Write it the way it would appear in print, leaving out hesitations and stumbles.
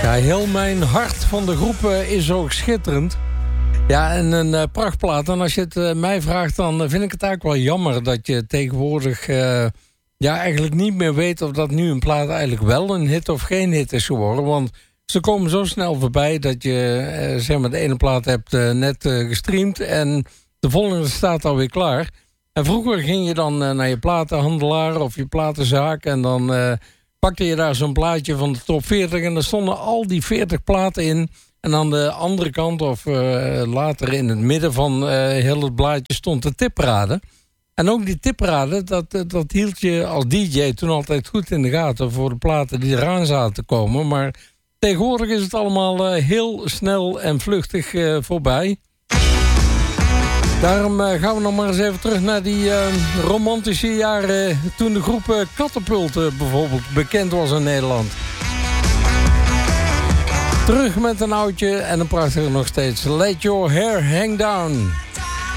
Ja, heel mijn hart van de groep is ook schitterend. Ja, en een prachtplaat. En als je het mij vraagt, dan vind ik het eigenlijk wel jammer dat je tegenwoordig eigenlijk niet meer weet of dat nu een plaat eigenlijk wel een hit of geen hit is geworden. Want ze komen zo snel voorbij dat je zeg maar de ene plaat hebt net gestreamd en de volgende staat alweer klaar. En vroeger ging je dan naar je platenhandelaar of je platenzaak en dan pakte je daar zo'n plaatje van de top 40 en er stonden al die 40 platen in. En aan de andere kant of later in het midden van heel het blaadje stond de tipraden. En ook die tipraden, dat hield je als DJ toen altijd goed in de gaten voor de platen die eraan zaten te komen. Maar tegenwoordig is het allemaal heel snel en vluchtig voorbij. Daarom gaan we nog maar eens even terug naar die romantische jaren toen de groep Catapult bijvoorbeeld bekend was in Nederland. Terug met een oudje en een prachtige nog steeds. Let Your Hair Hang Down.